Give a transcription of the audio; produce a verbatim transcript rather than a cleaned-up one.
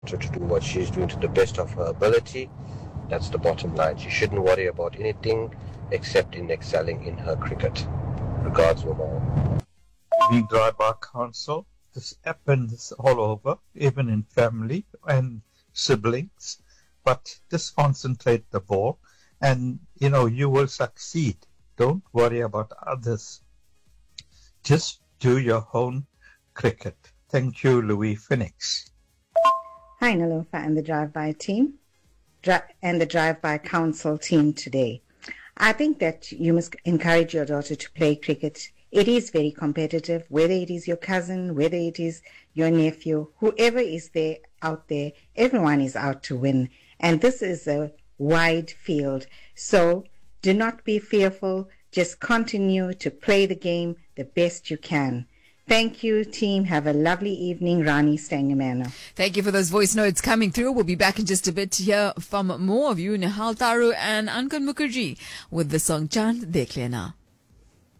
her to do what she's doing to the best of her ability. That's the bottom line. She shouldn't worry about anything except in excelling in her cricket. Regards, Umar. Evening Drive Bar Council. This happens all over, even in family and siblings. But just concentrate the ball and, you know, you will succeed. Don't worry about others. Just do your own cricket. Thank you, Louis Phoenix. Hi, Nilofa and the Drive-By team Dri- and the Drive-By Council team today. I think that you must encourage your daughter to play cricket. It is very competitive, whether it is your cousin, whether it is your nephew, whoever is there out there, everyone is out to win. And this is a wide field. So do not be fearful. Just continue to play the game the best you can. Thank you, team. Have a lovely evening. Rani Stangamano. Thank you for those voice notes coming through. We'll be back in just a bit to hear from more of you, Nihal Taru and Ankan Mukherjee, with the song Chand Dekh Lena.